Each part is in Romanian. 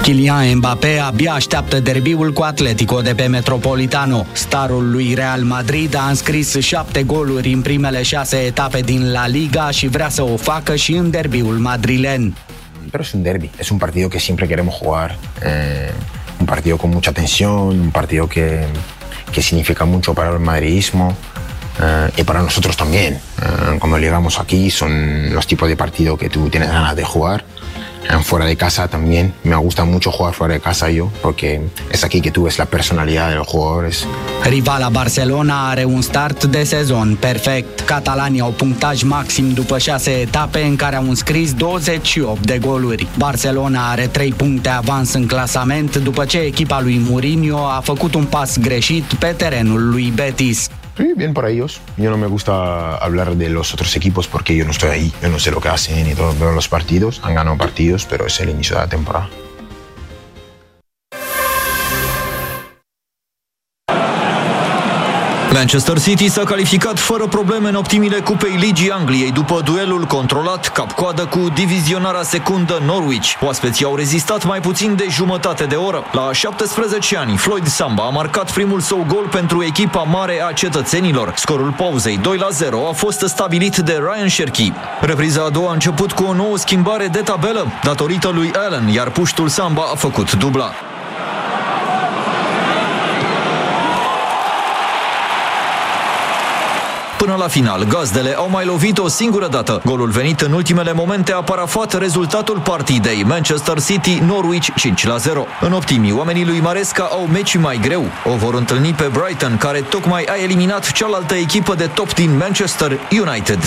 Kylian Mbappé abia așteaptă derbiul cu Atletico de pe Metropolitano. Starul lui Real Madrid a înscris 7 goluri în primele 6 etape din La Liga și vrea să o facă și în derbiul madrilen. Pero es un derbi, es un partido que siempre queremos jugar, un partido con mucha tensión, un partido que significa mucho para el madridismo y para nosotros también. Cuando llegamos aquí son los tipos de partido que tú tienes ganas de jugar. Fuera de casa también, me gusta mucho jugar fuera de casa yo, porque es aquí que tú ves la personalidad de los jugadores. Rivala Barcelona are un start de sezon perfect. Catalanii au punctaj maxim după 6 etape în care au înscris 28 de goluri. Barcelona are 3 puncte avans în clasament după ce echipa lui Mourinho a făcut un pas greșit pe terenul lui Betis. Sí, bien para ellos. Yo no me gusta hablar de los otros equipos porque yo no estoy ahí. Yo no sé lo que hacen y todo. Veo los partidos, han ganado partidos, pero es el inicio de la temporada. Manchester City s-a calificat fără probleme în optimile Cupei Ligii Angliei după duelul controlat cap-coadă cu divizionarea secundă Norwich. Oaspeții au rezistat mai puțin de jumătate de oră. La 17 ani, Floyd Samba a marcat primul său gol pentru echipa mare a cetățenilor. Scorul pauzei 2-0 a fost stabilit de Ryan Cherki. Repriza a doua a început cu o nouă schimbare de tabelă datorită lui Allen, iar puștul Samba a făcut dubla. Până la final, gazdele au mai lovit o singură dată. Golul venit în ultimele momente a parafat rezultatul partidei. Manchester City, Norwich 5-0. În optimii, oamenii lui Maresca au meci mai greu. O vor întâlni pe Brighton, care tocmai a eliminat cealaltă echipă de top din Manchester United.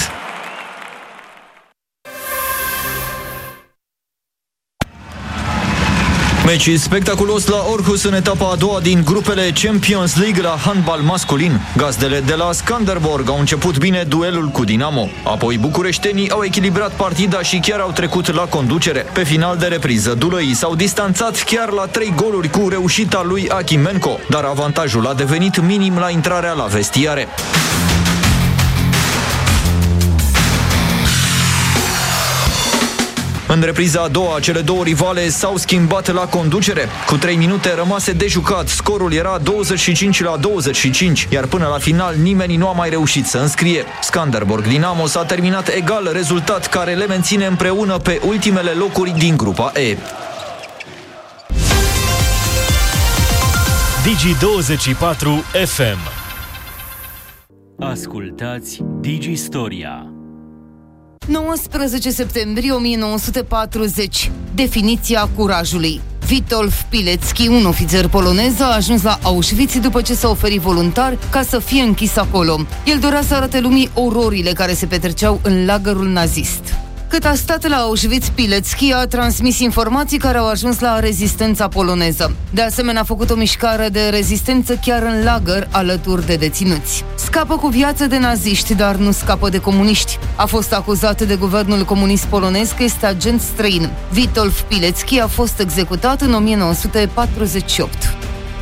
Meci spectaculos la Aarhus în etapa a doua din grupele Champions League la handbal masculin. Gazdele de la Skanderborg au început bine duelul cu Dinamo. Apoi bucureștenii au echilibrat partida și chiar au trecut la conducere. Pe final de repriză, dulăii s-au distanțat chiar la 3 goluri cu reușita lui Achimenko, dar avantajul a devenit minim la intrarea la vestiare. În repriza a doua, cele două rivale s-au schimbat la conducere. Cu 3 minute rămase de jucat, scorul era 25-25, iar până la final nimeni nu a mai reușit să înscrie. Skanderborg Dinamo s-a terminat egal, rezultat care le menține împreună pe ultimele locuri din grupa E. Digi24 FM. Ascultați Digistoria. 19 septembrie 1940. Definiția curajului. Witold Pilecki, un ofițer polonez, a ajuns la Auschwitz după ce s-a oferit voluntar ca să fie închis acolo. El dorea să arate lumii ororile care se petreceau în lagărul nazist. Cât a stat la Auschwitz, Pilecki a transmis informații care au ajuns la rezistența poloneză. De asemenea, a făcut o mișcare de rezistență chiar în lagăr, alături de deținuți. Scapă cu viață de naziști, dar nu scapă de comuniști. A fost acuzat de guvernul comunist polonez că este agent străin. Witold Pilecki a fost executat în 1948.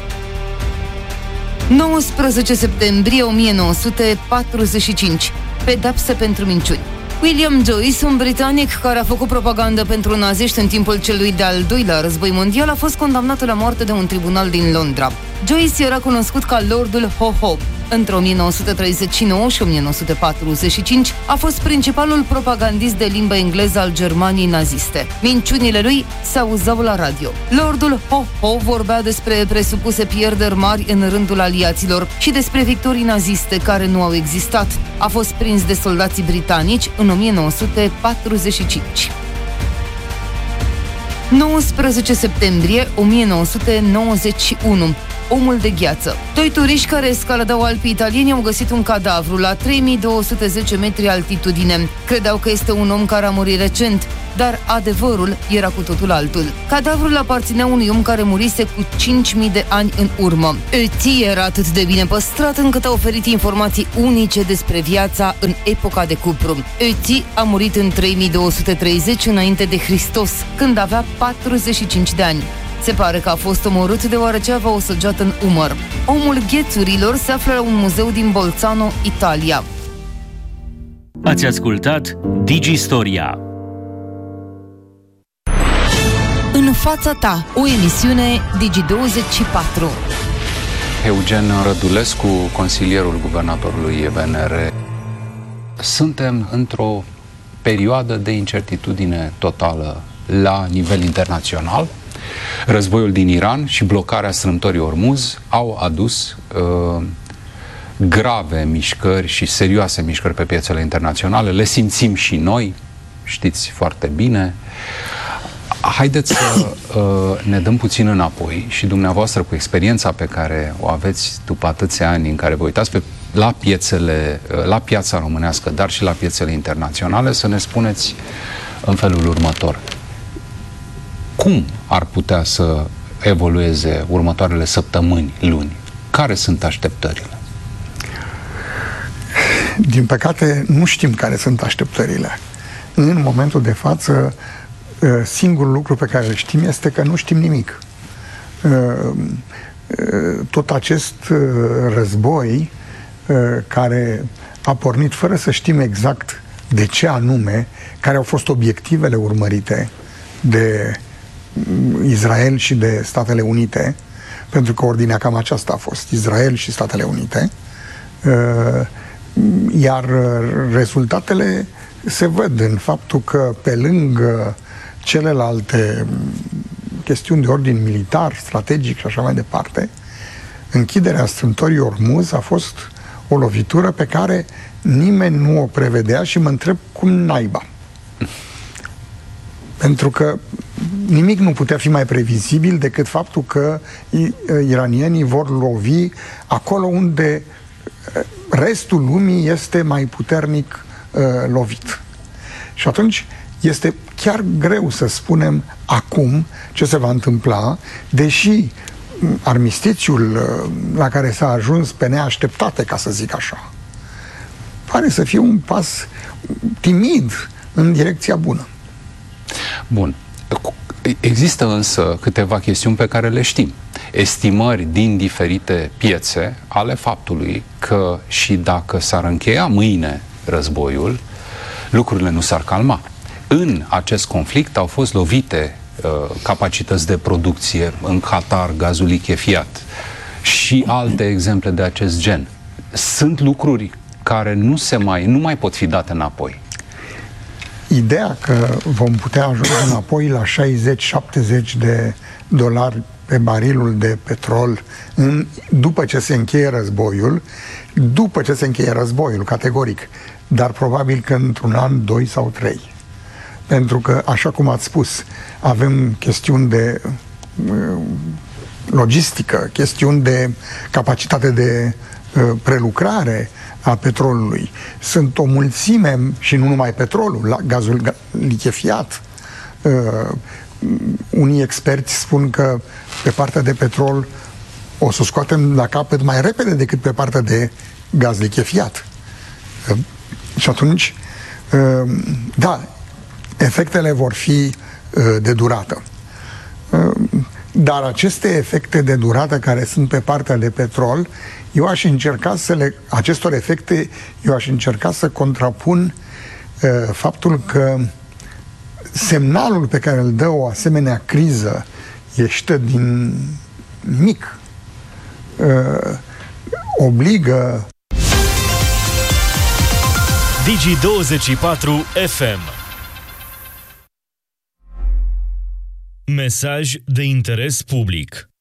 19 septembrie 1945. Pedapsă pentru minciuni. William Joyce, un britanic care a făcut propagandă pentru naziști în timpul celui de-al doilea război mondial, a fost condamnat la moarte de un tribunal din Londra. Joyce era cunoscut ca Lordul Ho-Ho. Între 1939 și 1945 a fost principalul propagandist de limbă engleză al Germaniei naziste. Minciunile lui se auzeau la radio. Lordul Ho-Ho vorbea despre presupuse pierderi mari în rândul aliaților și despre victorii naziste care nu au existat. A fost prins de soldații britanici în 1945. 19 septembrie 1991. Omul de gheață. Doi turiști care escaladau Alpii italieni au găsit un cadavru la 3210 metri altitudine. Credeau că este un om care a murit recent, dar adevărul era cu totul altul. Cadavrul aparținea unui om care murise cu 5000 de ani în urmă. Ötzi era atât de bine păstrat încât a oferit informații unice despre viața în epoca de cupru. Ötzi a murit în 3230 înainte de Hristos, când avea 45 de ani. Se pare că a fost omorât deoarece avea o săgeată în umăr. Omul ghețurilor se află la un muzeu din Bolzano, Italia. Ați ascultat Digistoria. În fața ta, o emisiune Digi24. Eugen Rădulescu, consilierul guvernatorului VNR. Suntem într-o perioadă de incertitudine totală la nivel internațional. Războiul din Iran și blocarea strâmtorii Ormuz au adus grave mișcări și serioase mișcări pe piețele internaționale. Le simțim și noi, știți foarte bine. Haideți să ne dăm puțin înapoi și dumneavoastră, cu experiența pe care o aveți după atâția ani în care vă uitați la piața românească, dar și la piețele internaționale, să ne spuneți în felul următor. Cum ar putea să evolueze următoarele săptămâni, luni? Care sunt așteptările? Din păcate, nu știm care sunt așteptările. În momentul de față, singurul lucru pe care îl știm este că nu știm nimic. Tot acest război care a pornit fără să știm exact de ce anume, care au fost obiectivele urmărite de Israel și de Statele Unite, pentru că ordinea cam aceasta a fost, Israel și Statele Unite, iar rezultatele se văd în faptul că pe lângă celelalte chestiuni de ordin militar, strategic și așa mai departe, închiderea strâmtorii Ormuz a fost o lovitură pe care nimeni nu o prevedea și mă întreb cum naiba. Pentru că nimic nu putea fi mai previzibil decât faptul că iranienii vor lovi acolo unde restul lumii este mai puternic lovit. Și atunci este chiar greu să spunem acum ce se va întâmpla, deși armistițiul la care s-a ajuns pe neașteptate, ca să zic așa, pare să fie un pas timid în direcția bună. Bun. Există însă câteva chestiuni pe care le știm. Estimări din diferite piețe ale faptului că și dacă s-ar încheia mâine războiul, lucrurile nu s-ar calma. În acest conflict au fost lovite capacități de producție, în Qatar gazul lichefiat și alte exemple de acest gen. Sunt lucruri care nu mai pot fi date înapoi. Ideea că vom putea ajunge înapoi la 60-70 de dolari pe barilul de petrol după ce se încheie războiul, categoric, dar probabil că într-un an, 2 sau 3. Pentru că, așa cum ați spus, avem chestiuni de logistică, chestiuni de capacitate de prelucrare a petrolului. Sunt o mulțime, și nu numai petrolul, gazul lichefiat. Unii experți spun că pe partea de petrol o să scoatem la capăt mai repede decât pe partea de gaz lichefiat. Și atunci, da, efectele vor fi de durată. Dar aceste efecte de durată care sunt pe partea de petrol, acestor efecte eu aș încerca să contrapun faptul că semnalul pe care îl dă o asemenea criză ieșită din mic obligă Digi24 FM. Mesaj de interes public.